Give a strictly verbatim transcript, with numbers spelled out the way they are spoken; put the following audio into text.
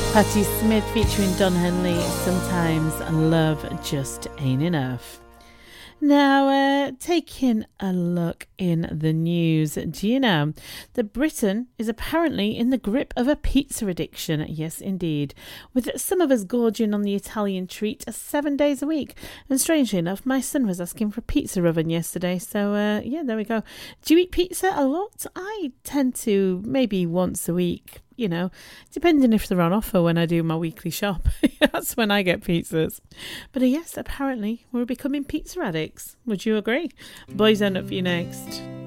Patti Smith featuring Don Henley. Sometimes love just ain't enough. Now, uh, taking a look in the news, do you know that Britain is apparently in the grip of a pizza addiction? Yes, indeed. With some of us gorging on the Italian treat seven days a week. And strangely enough, my son was asking for a pizza oven yesterday. So, uh, yeah, there we go. Do you eat pizza a lot? I tend to maybe once a week. You know, depending if they're on offer when I do my weekly shop. That's when I get pizzas. But uh, yes, apparently we're becoming pizza addicts. Would you agree? Boys End Up for you next.